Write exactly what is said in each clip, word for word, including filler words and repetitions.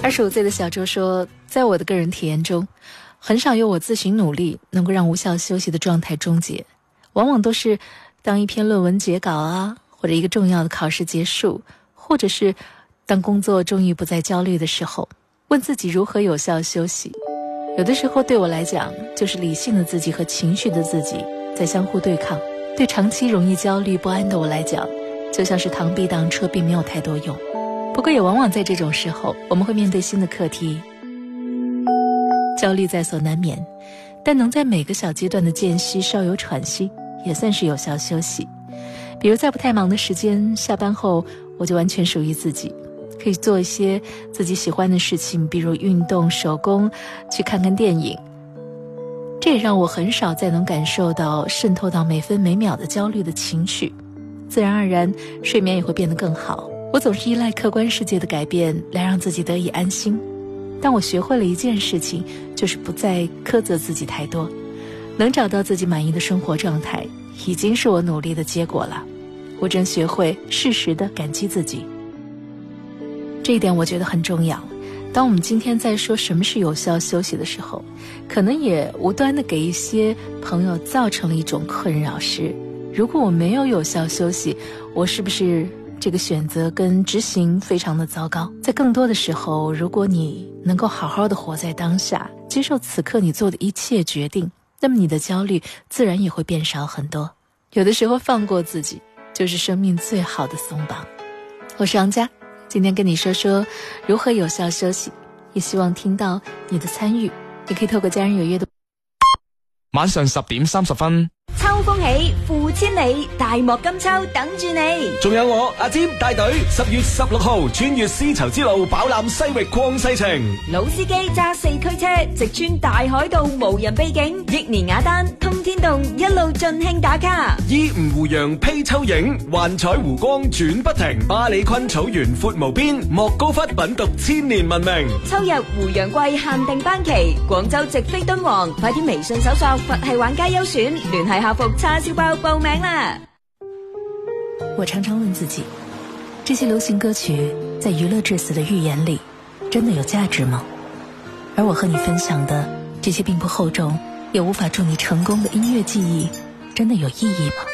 二十五岁的小周说，在我的个人体验中，很少有我自行努力能够让无效休息的状态终结，往往都是当一篇论文结稿啊，或者一个重要的考试结束，或者是当工作终于不再焦虑的时候，问自己如何有效休息。有的时候对我来讲，就是理性的自己和情绪的自己在相互对抗。对长期容易焦虑不安的我来讲，就像是螳臂挡车，并没有太多用。不过也往往在这种时候，我们会面对新的课题，焦虑在所难免，但能在每个小阶段的间隙稍有喘息，也算是有效休息。比如在不太忙的时间，下班后我就完全属于自己，可以做一些自己喜欢的事情，比如运动、手工，去看看电影。这也让我很少再能感受到渗透到每分每秒的焦虑的情绪，自然而然睡眠也会变得更好。我总是依赖客观世界的改变来让自己得以安心，但我学会了一件事情，就是不再苛责自己太多，能找到自己满意的生活状态，已经是我努力的结果了。我正学会适时的感激自己，这一点我觉得很重要。当我们今天在说什么是有效休息的时候，可能也无端的给一些朋友造成了一种困扰，是如果我没有有效休息，我是不是这个选择跟执行非常的糟糕。在更多的时候，如果你能够好好的活在当下，接受此刻你做的一切决定，那么你的焦虑自然也会变少很多。有的时候放过自己，就是生命最好的松绑。我是杨佳，今天跟你说说如何有效休息，也希望听到你的参与。你可以透过家人有约的晚上十點三十分， 秋風起，付千里，大漠金秋等住你。 仲有我阿尖帶隊，十月十六號穿越絲綢之路，飽覽西域曠世情。 老司機揸四驅車，直穿大海道，無人秘境，益年雅丹通天洞，一路盡興打卡。 依吳湖洋披秋影，幻彩湖光轉不停。巴里坤草原闊無邊，莫高窟品讀千年文明。 秋日湖洋季限定班期，廣州直飛敦煌，快啲微信搜索佛系玩家優選，聯繫客服叉燒包報名啦！ 我常常問自己，這些流行歌曲在娛樂至死的預言裡真的有價值嗎？而我和你分享的這些並不厚重也無法助你成功的音樂記憶真的有意義嗎？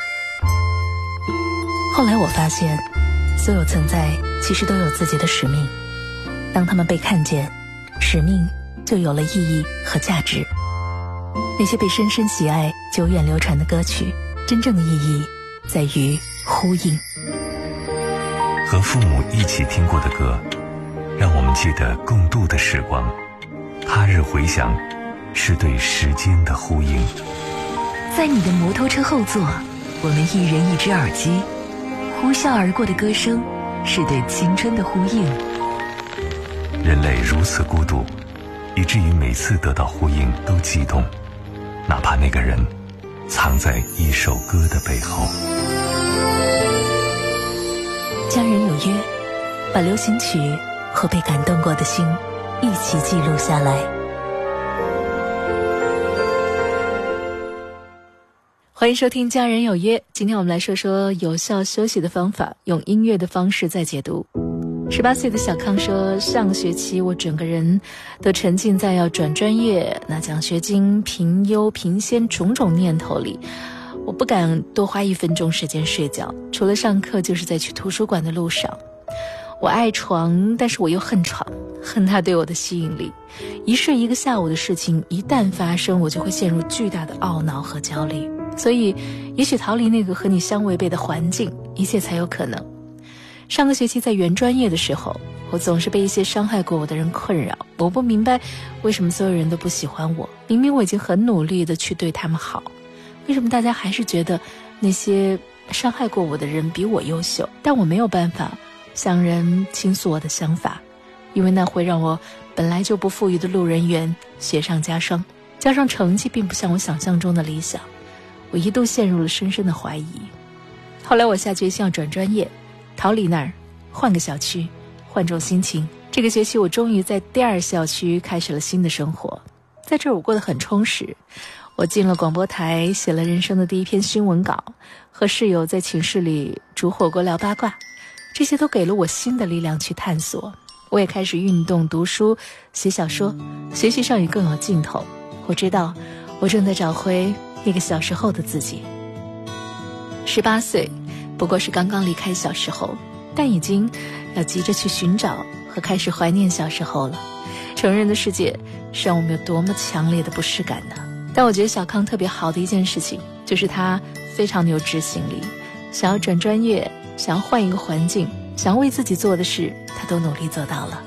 後來我發現，所有存在其實都有自己的使命，當他們被看見，使命就有了意義和價值。那些被深深喜愛、久遠流傳的歌曲，真正的意義在於呼應。 和父母一起聽過的歌，讓我們記得共度的時光。他日回響，是對時間的呼應。 在你的摩托車後座，我們一人一隻耳機，呼嘯而過的歌聲，是對青春的呼應。 人類如此孤獨，以至於每次得到呼應都激動，哪怕那個人藏在一首歌的背後。 家人有約，把流行曲和被感動過的心一起記錄下來。歡迎收聽家人有約，今天我們來說說有效休息的方法，用音樂的方式再解讀。十八歲的小康說，上學期我整個人都沉浸在要轉專業、拿獎學金、評優評先種種念頭裡，我不敢多花一分鐘時間睡覺，除了上課就是在去圖書館的路上。我愛床，但是我又恨床，恨它對我的吸引力。一睡一個下午的事情一旦發生，我就會陷入巨大的懊惱和焦慮。所以也許逃離那個和你相違背的環境，一切才有可能。上個學期在原專業的時候，我總是被一些傷害過我的人困擾，我不明白為什麼所有人都不喜歡我，明明我已經很努力的去對他們好，為什麼大家還是覺得那些傷害過我的人比我優秀？但我沒有辦法向人傾訴我的想法，因為那會讓我本來就不富裕的路人緣雪上加霜，加上成績並不像我想象中的理想，我一度陷入了深深的懷疑。後來我下決心要轉專業，逃離那兒，換個小區，換種心情。這個學期我終於在第二校區開始了新的生活，在這兒我過得很充實。我進了廣播台，寫了人生的第一篇新聞稿，和室友在寢室裡煮火鍋聊八卦，這些都給了我新的力量去探索。 我也开始运动、读书、写小说，学习上也更有劲头。我知道我正在找回那个小时候的自己。十八岁不过是刚刚离开小时候，但已经要急着去寻找和开始怀念小时候了。成人的世界是让我们有多么强烈的不适感呢？但我觉得小康特别好的一件事情，就是他非常的有执行力，想要转专业，想要换一个环境，想要为自己做的事，他都努力做到了。